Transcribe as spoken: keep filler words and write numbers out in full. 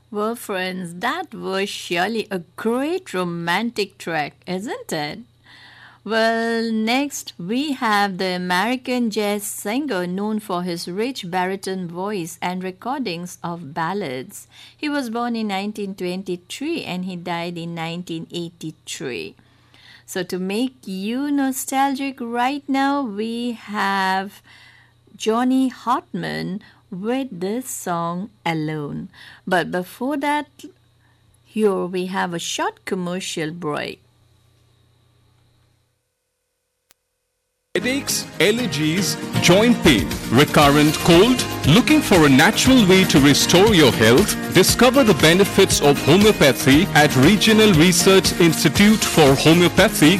Well, friends, that was surely a great romantic track, isn't it? Well, next we have the American jazz singer known for his rich baritone voice and recordings of ballads. He was born in nineteen twenty-three and he died in nineteen eighty-three. So, to make you nostalgic right now, we have Johnny Hartman with this song Alone. But before that, here we have a short commercial break. Headaches, allergies, joint pain, recurrent cold, looking for a natural way to restore your health? Discover the benefits of homeopathy at Regional Research Institute for Homeopathy,